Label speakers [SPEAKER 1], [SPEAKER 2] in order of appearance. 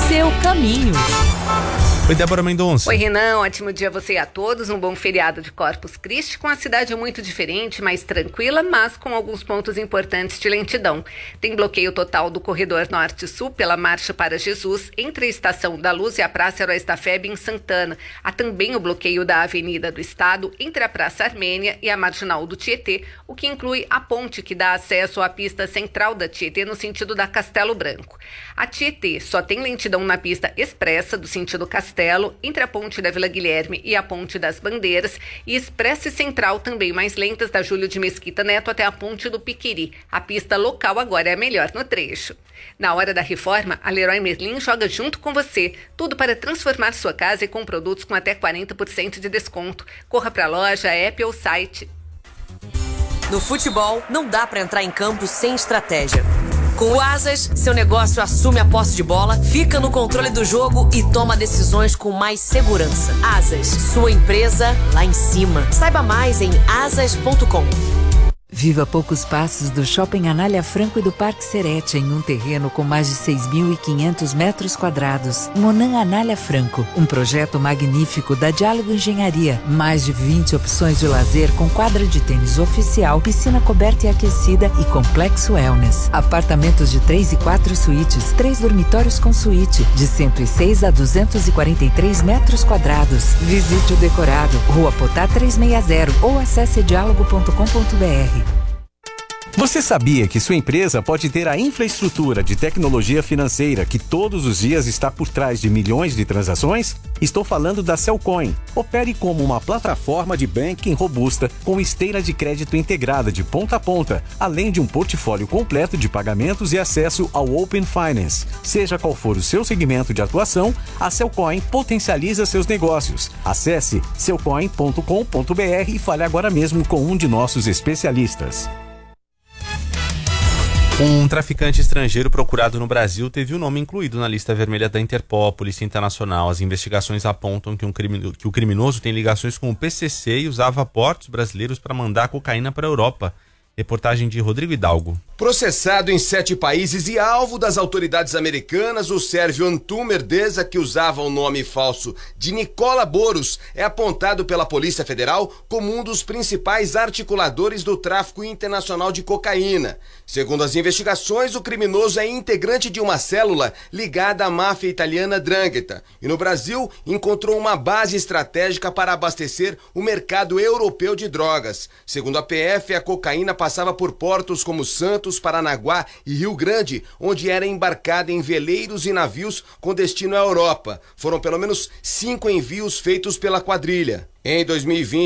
[SPEAKER 1] seu caminho.
[SPEAKER 2] Oi, Débora Mendonça.
[SPEAKER 3] Oi, Renan, ótimo dia a você e a todos. Um bom feriado de Corpus Christi, com a cidade muito diferente, mais tranquila, mas com alguns pontos importantes de lentidão. Tem bloqueio total do corredor norte-sul pela Marcha para Jesus, entre a Estação da Luz e a Praça Heróis da FEB em Santana. Há também o bloqueio da Avenida do Estado, entre a Praça Armênia e a Marginal do Tietê, o que inclui a ponte que dá acesso à pista central da Tietê no sentido da Castelo Branco. A Tietê só tem lentidão na pista expressa do sentido Castelo, entre a ponte da Vila Guilherme e a ponte das Bandeiras, e expressa e central também mais lentas da Júlio de Mesquita Neto até a ponte do Piquiri. A pista local agora é a melhor no trecho. Na hora da reforma, a Leroy Merlin joga junto com você. Tudo para transformar sua casa e com produtos com até 40% de desconto. Corra para a loja, app ou site.
[SPEAKER 4] No futebol, não dá para entrar em campo sem estratégia. Com o Asas, seu negócio assume a posse de bola, fica no controle do jogo e toma decisões com mais segurança. Asas, sua empresa lá em cima. Saiba mais em asas.com.
[SPEAKER 5] Viva a poucos passos do Shopping Anália Franco e do Parque Serete, em um terreno com mais de 6.500 metros quadrados. Monan Anália Franco, um projeto magnífico da Diálogo Engenharia. Mais de 20 opções de lazer com quadra de tênis oficial, piscina coberta e aquecida e complexo wellness. Apartamentos de 3 e 4 suítes, 3 dormitórios com suíte, de 106 a 243 metros quadrados. Visite o decorado, Rua Potá 360 ou acesse dialogo.com.br.
[SPEAKER 6] Você sabia que sua empresa pode ter a infraestrutura de tecnologia financeira que todos os dias está por trás de milhões de transações? Estou falando da Cellcoin. Opere como uma plataforma de banking robusta com esteira de crédito integrada de ponta a ponta, além de um portfólio completo de pagamentos e acesso ao Open Finance. Seja qual for o seu segmento de atuação, a Cellcoin potencializa seus negócios. Acesse cellcoin.com.br e fale agora mesmo com um de nossos especialistas.
[SPEAKER 2] Um traficante estrangeiro procurado no Brasil teve o nome incluído na lista vermelha da Interpol, Polícia Internacional. As investigações apontam que o criminoso tem ligações com o PCC e usava portos brasileiros para mandar cocaína para a Europa. Reportagem de Rodrigo Hidalgo.
[SPEAKER 7] Processado em 7 países e alvo das autoridades americanas, o sérvio Antun Merdeza, que usava o nome falso de Nicola Boros, é apontado pela Polícia Federal como um dos principais articuladores do tráfico internacional de cocaína. Segundo as investigações, o criminoso é integrante de uma célula ligada à máfia italiana 'Ndrangheta e no Brasil encontrou uma base estratégica para abastecer o mercado europeu de drogas. Segundo a PF, a cocaína passava por portos como Santos, Paranaguá e Rio Grande, onde era embarcada em veleiros e navios com destino à Europa. Foram pelo menos 5 envios feitos pela quadrilha. Em 2020,